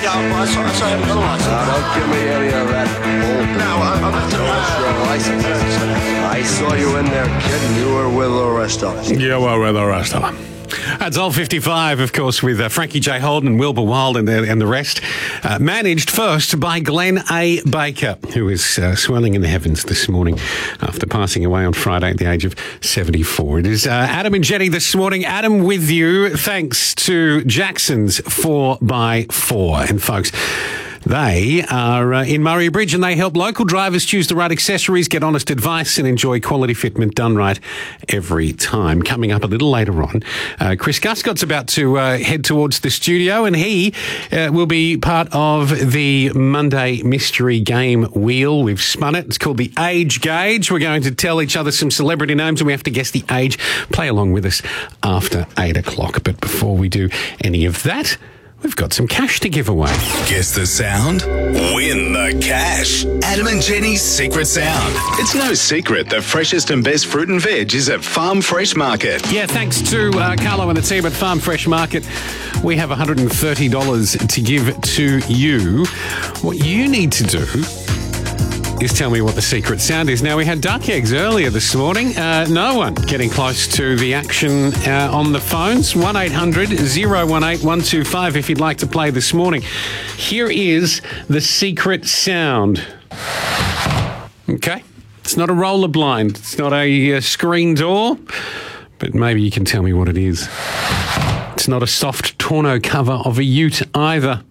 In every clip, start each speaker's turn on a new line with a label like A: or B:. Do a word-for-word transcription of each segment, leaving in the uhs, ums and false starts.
A: Yeah, I saw, I saw him another license.
B: Uh, don't give me any of that bull.
A: No, I, I'm after
B: What's your license? I saw you in there, kid, and you were with the rest of us.
C: You were with the rest of them. That's all fifty-five, of course, with uh, Frankie J. Holden and Wilbur Wilde and the, and the rest. Uh, managed first by Glenn A. Baker, who is uh, swelling in the heavens this morning after passing away on Friday at the age of seventy-four. It is uh, Adam and Jenny this morning. Adam with you, thanks to Jackson's four by four. And folks, they are uh, in Murray Bridge and they help local drivers choose the right accessories, get honest advice and enjoy quality fitment done right every time. Coming up a little later on, uh, Chris Guscott's about to uh, head towards the studio and he uh, will be part of the Monday Mystery Game Wheel. We've spun it. It's called the Age Gauge. We're going to tell each other some celebrity names and we have to guess the age. Play along with us after eight o'clock. But before we do any of that, we've got some cash to give away.
D: Guess the sound? Win the cash. Adam and Jenny's Secret Sound. It's no secret the freshest and best fruit and veg is at Farm Fresh Market.
C: Yeah, thanks to uh, Carlo and the team at Farm Fresh Market, we have one hundred thirty dollars to give to you. What you need to do is tell me what the secret sound is. Now, we had duck eggs earlier this morning. Uh, no one getting close to the action uh, on the phones. one eight hundred oh one eight one two five if you'd like to play this morning. Here is the secret sound. Okay. It's not a roller blind. It's not a uh, screen door. But maybe you can tell me what it is. It's not a soft tonneau cover of a ute either.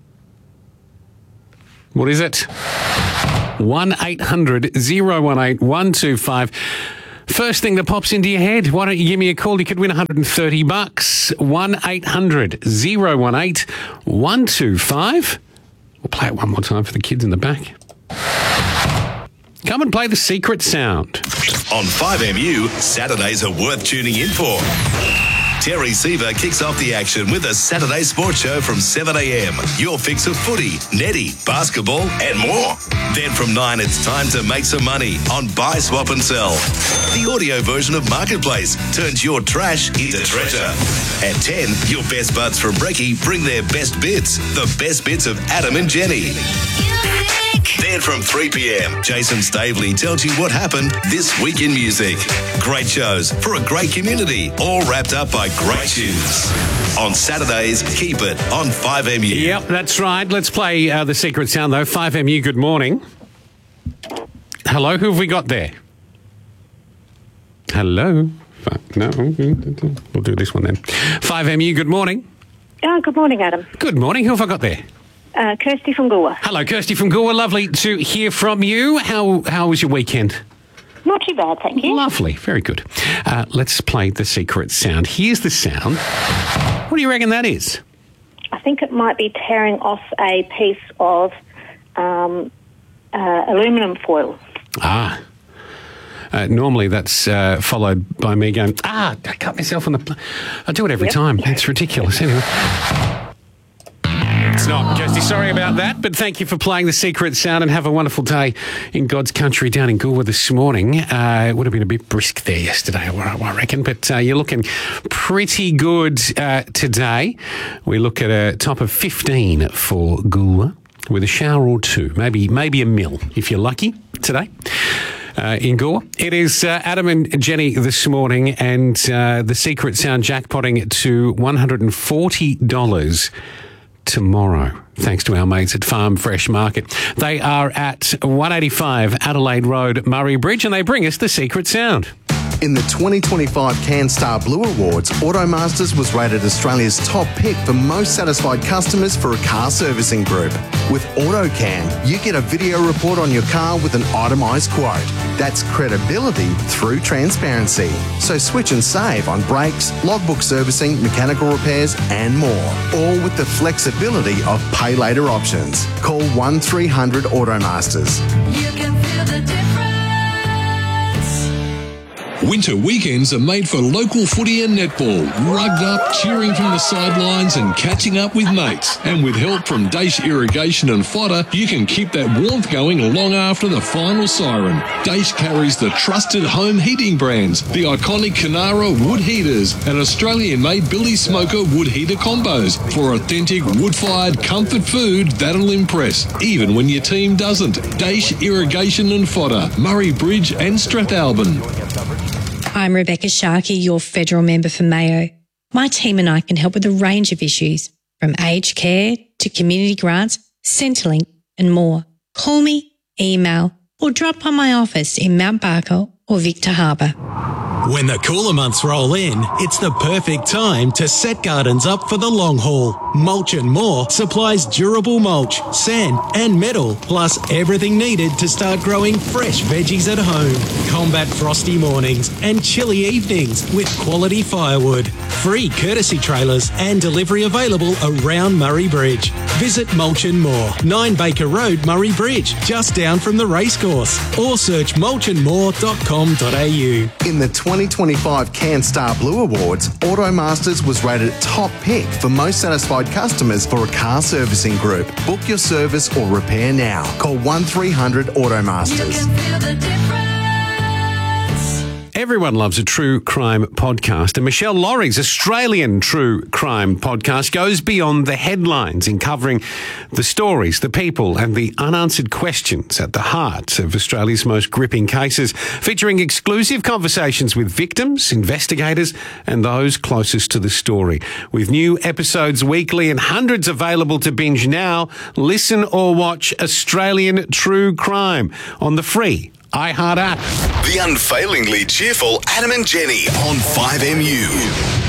C: What is it? one eight hundred oh one eight one two five. First thing that pops into your head, why don't you give me a call? You could win one hundred thirty bucks. one eight hundred oh one eight one two five. We'll play it one more time for the kids in the back. Come and play the secret sound.
D: On five M U, Saturdays are worth tuning in for. Terry Seaver kicks off the action with a Saturday sports show from seven a.m. Your fix of footy, netty, basketball and more. Then from nine, it's time to make some money on Buy, Swap and Sell. The audio version of Marketplace turns your trash into treasure. At ten, your best buds from Brekkie bring their best bits, the best bits of Adam and Jenny. Then from three p.m, Jason Stavely tells you what happened this week in music. Great shows for a great community, all wrapped up by great tunes. On Saturdays, keep it on five M U.
C: Yep, that's right. Let's play uh, the secret sound, though. five M U, good morning. Hello, who have we got there? Hello? No, we'll do this one then. five M U, good morning.
E: Oh, good morning, Adam.
C: Good morning. Who have I got there?
E: Uh, Kirsty from Goa.
C: Hello, Kirsty from Goa. Lovely to hear from you. How how was your weekend?
E: Not too bad, thank you.
C: Lovely. Very good. Uh, let's play the secret sound. Here's the sound. What do you reckon that is?
E: I think it might be tearing off a piece of um, uh, aluminium foil.
C: Ah. Uh, normally that's uh, followed by me going, ah, I cut myself on the... Pl-. I do it every
E: Yep.
C: time. It's ridiculous. Anyway. It's not, Kirsty. Sorry about that, but thank you for playing the secret sound and have a wonderful day in God's country down in Goolwa this morning. Uh, it would have been a bit brisk there yesterday, I reckon, but uh, you're looking pretty good uh, today. We look at a top of fifteen for Goolwa with a shower or two, maybe maybe a mill if you're lucky today. Uh, in Gore. It is uh, Adam and Jenny this morning and uh, the secret sound jackpotting to one hundred forty dollars tomorrow, thanks to our mates at Farm Fresh Market. They are at one eighty-five Adelaide Road, Murray Bridge, and they bring us the secret sound.
F: In the twenty twenty-five CanStar Blue Awards, Automasters was rated Australia's top pick for most satisfied customers for a car servicing group. With AutoCam, you get a video report on your car with an itemised quote. That's credibility through transparency. So switch and save on brakes, logbook servicing, mechanical repairs and more. All with the flexibility of pay later options. Call one three hundred Automasters.
G: You can feel the difference. Winter weekends are made for local footy and netball, rugged up, cheering from the sidelines and catching up with mates. And with help from Daesh Irrigation and Fodder, you can keep that warmth going long after the final siren. Daesh carries the trusted home heating brands, the iconic Canara wood heaters and Australian-made Billy Smoker wood heater combos for authentic wood-fired comfort food that'll impress, even when your team doesn't. Daesh Irrigation and Fodder, Murray Bridge and Strathalbyn.
H: I'm Rebecca Sharkey, your federal member for Mayo. My team and I can help with a range of issues, from aged care to community grants, Centrelink and more. Call me, email or drop by my office in Mount Barker or Victor Harbour.
I: When the cooler months roll in, it's the perfect time to set gardens up for the long haul. Mulch and More supplies durable mulch, sand and metal, plus everything needed to start growing fresh veggies at home. Combat frosty mornings and chilly evenings with quality firewood. Free courtesy trailers and delivery available around Murray Bridge. Visit Mulch and More, nine Baker Road, Murray Bridge, just down from the racecourse, or search mulch and more dot com dot a u.
F: In the twenty twenty-five CanStar Blue Awards, Automasters was rated top pick for most satisfied customers for a car servicing group. Book your service or repair now. Call one three hundred Automasters.
C: Everyone loves a true crime podcast, and Michelle Laurie's Australian true crime podcast goes beyond the headlines in covering the stories, the people and the unanswered questions at the heart of Australia's most gripping cases, featuring exclusive conversations with victims, investigators and those closest to the story. With new episodes weekly and hundreds available to binge now, listen or watch Australian True Crime on the free iHeart app.
D: The unfailingly cheerful Adam and Jenny on five M U.